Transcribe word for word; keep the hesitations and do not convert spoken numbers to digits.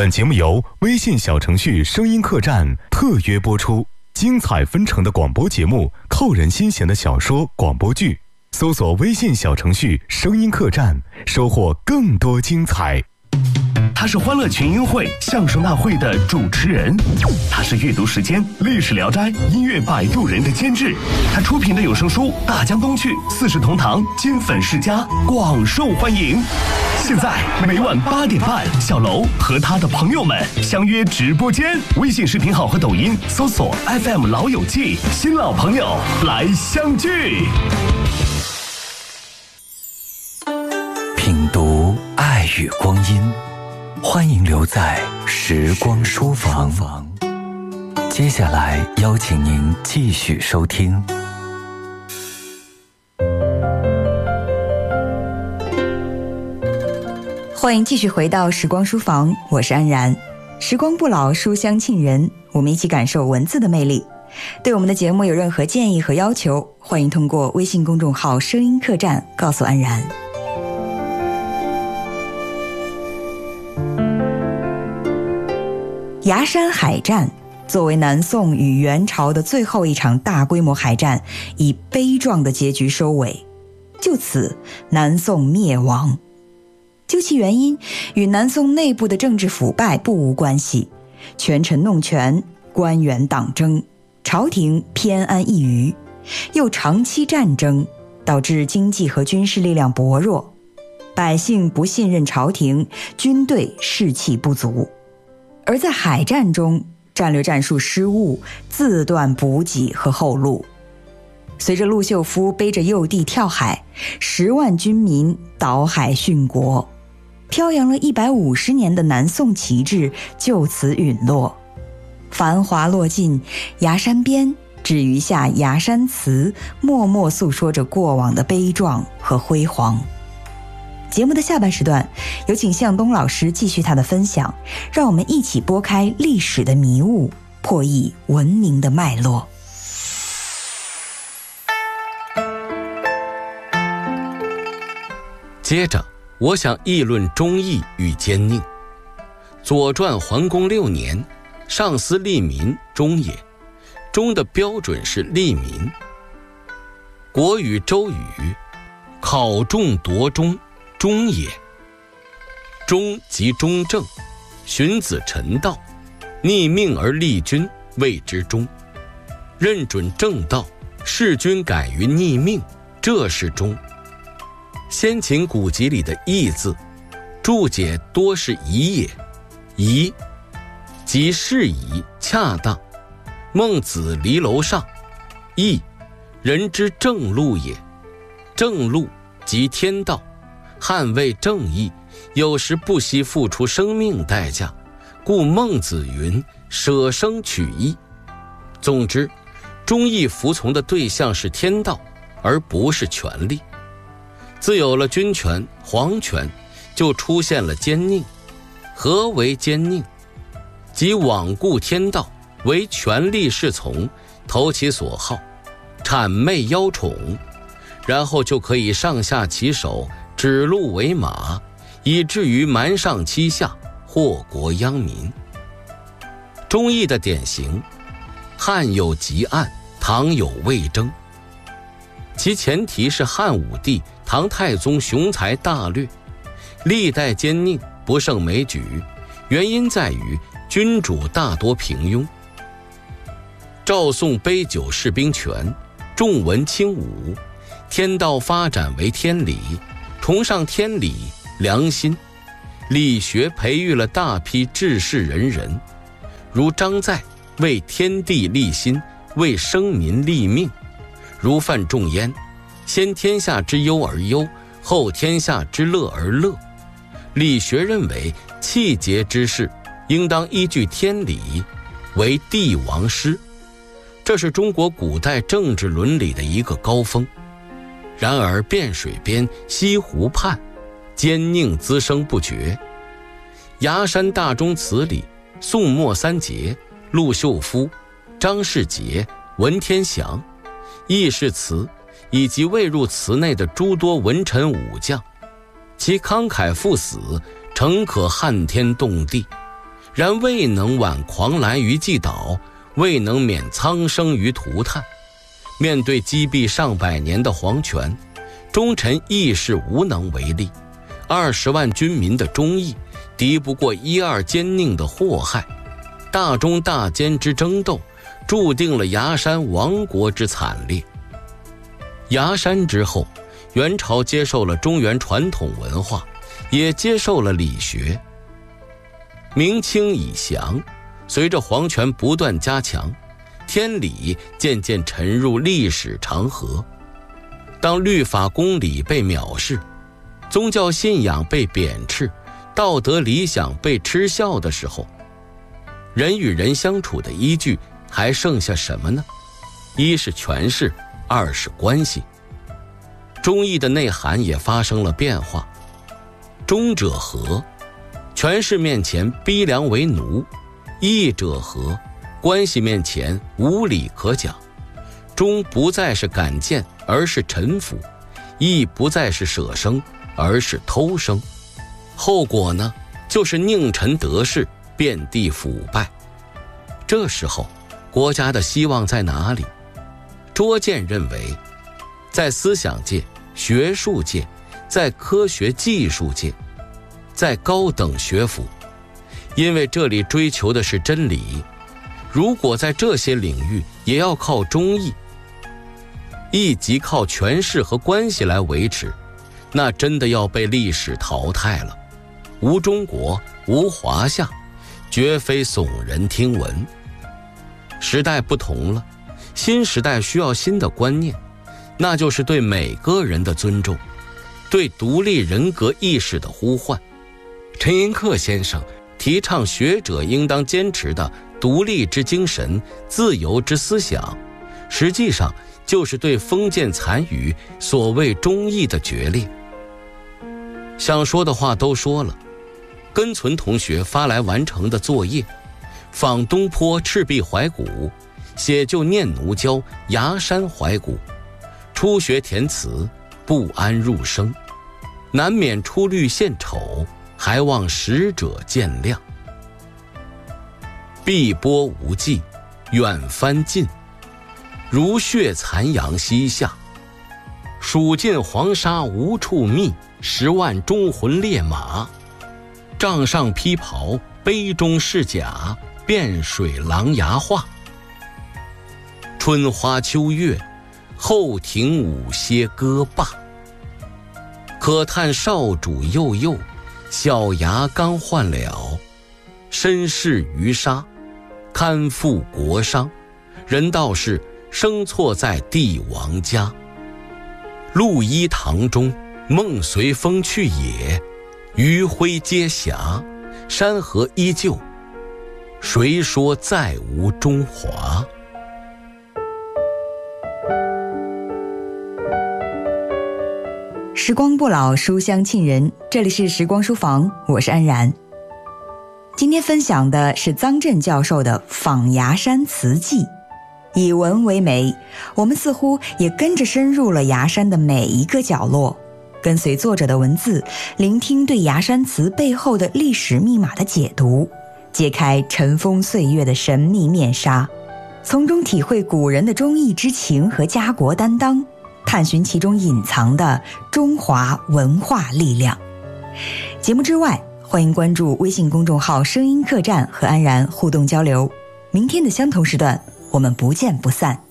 本节目由微信小程序声音客栈特约播出，精彩纷呈的广播节目，扣人心弦的小说广播剧，搜索微信小程序声音客栈，收获更多精彩。 他是欢乐群英会相声大会的主持人，他是阅读时间历史聊斋音乐摆渡人的监制，他出品的有声书大江东去四世同堂金粉世家广受欢迎。现在每晚八点半，小楼和他的朋友们相约直播间，微信视频号和抖音搜索 F M 老友记，新老朋友来相聚。 品读爱与光阴，欢迎留在时光书房。接下来邀请您继续收听。 欢迎继续回到时光书房，我是安然。时光不老，书香沁人，我们一起感受文字的魅力。对我们的节目有任何建议和要求，欢迎通过微信公众号声音客栈告诉安然。崖山海战作为南宋与元朝的最后一场大规模海战，以悲壮的结局收尾，就此南宋灭亡。究其原因，与南宋内部的政治腐败不无关系，权臣弄权，官员党争，朝廷偏安一隅，又长期战争，导致经济和军事力量薄弱，百姓不信任朝廷，军队士气不足。而在海战中，战略战术失误，自断补给和后路。随着陆秀夫背着幼弟跳海，十万军民倒海殉国，飘扬了一百五十年的南宋旗帜就此陨落。繁华落尽，崖山边只余下崖山词，默默诉说着过往的悲壮和辉煌。节目的下半时段，有请向东老师继续他的分享，让我们一起拨开历史的迷雾，破译文明的脉络。 接着我想议论忠义与奸佞。左传桓公六年，上司利民，忠也。忠的标准是利民。国语周语，考中夺忠，忠也。忠即忠正，荀子陈道，逆命而立君，谓之忠。认准正道，弑君改于逆命，这是忠。先秦古籍里的义字，注解多是宜也。宜即适宜恰当。孟子离楼上，义人之正路也。正路即天道，捍卫正义，有时不惜付出生命代价，故孟子云：舍生取义。总之，忠义服从的对象是天道，而不是权力。自有了君权、皇权，就出现了奸佞。何为奸佞？即罔顾天道，为权力侍从，投其所好，谄媚邀宠，然后就可以上下其手，指鹿为马，以至于瞒上欺下，祸国殃民。忠义的典型，汉有汲黯，唐有魏征。其前提是汉武帝、唐太宗雄才大略，历代奸佞不胜枚举，原因在于君主大多平庸。赵宋杯酒释兵权，重文轻武，天道发展为天理，崇尚天理、良心，理学培育了大批治世仁人，如张载为天地立心，为生民立命；如范仲淹，先天下之忧而忧，后天下之乐而乐。理学认为，气节之事应当依据天理，为帝王师，这是中国古代政治伦理的一个高峰。然而汴水边、西湖畔，奸佞滋生不绝。崖山大钟词里，宋末三杰陆秀夫、张世杰、文天祥，亦是词以及未入词内的诸多文臣武将，其慷慨赴死，诚可撼天动地。 然未能挽狂澜于既倒，未能免苍生于涂炭。面对积弊上百年的皇权，忠臣亦是无能为力。二十万军民的忠义敌不过一二奸佞的祸害，大忠大奸之争斗注定了崖山亡国之惨烈。崖山之后，元朝接受了中原传统文化，也接受了理学。明清以降，随着皇权不断加强，天理渐渐沉入历史长河。当律法公理被藐视，宗教信仰被贬斥，道德理想被嗤笑的时候，人与人相处的依据还剩下什么呢？一是权势，二是关系。忠义的内涵也发生了变化。忠者和？权势面前逼良为奴；义者和？关系面前无理可讲。忠不再是敢谏，而是臣服；义不再是舍生，而是偷生。后果呢，就是佞臣得势，遍地腐败。这时候国家的希望在哪里？卓见认为，在思想界、学术界，在科学技术界，在高等学府。因为这里追求的是真理，如果在这些领域也要靠忠义，义即靠权势和关系来维持，那真的要被历史淘汰了。无中国，无华夏，绝非耸人听闻。时代不同了，新时代需要新的观念，那就是对每个人的尊重，对独立人格意识的呼唤。陈寅恪先生提倡学者应当坚持的独立之精神、自由之思想，实际上就是对封建残余所谓忠义的决裂。想说的话都说了，根存同学发来完成的作业，访东坡赤壁怀古，写就念奴娇崖山怀古，初学填词，不安入声，难免出律献丑，还望使者见谅。碧波无际，远帆尽，如血残阳西下。蜀尽黄沙无处觅，十万忠魂烈马。帐上披袍，杯中试甲，汴水琅琊画。春花秋月，后庭舞歇歌罢。可叹少主幼幼，小牙刚换了。身世于沙，堪负国殇。人道是生错在帝王家。露依堂中，梦随风去也。余晖皆霞，山河依旧。谁说再无中华？ 时光不老，书香沁人。这里是时光书房，我是安然。今天分享的是臧震教授的《访崖山词记》。以文为媒，我们似乎也跟着深入了崖山的每一个角落，跟随作者的文字，聆听对崖山词背后的历史密码的解读，揭开尘封岁月的神秘面纱，从中体会古人的忠义之情和家国担当，探寻其中隐藏的中华文化力量。节目之外，欢迎关注微信公众号声音客栈和安然互动交流。明天的相同时段，我们不见不散。